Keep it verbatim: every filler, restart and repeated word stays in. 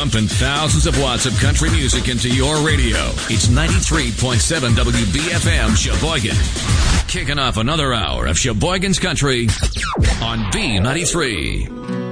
pumping thousands of watts of country music into your radio. It's ninety-three point seven W B F M Sheboygan. Kicking off another hour of Sheboygan's Country on B ninety-three.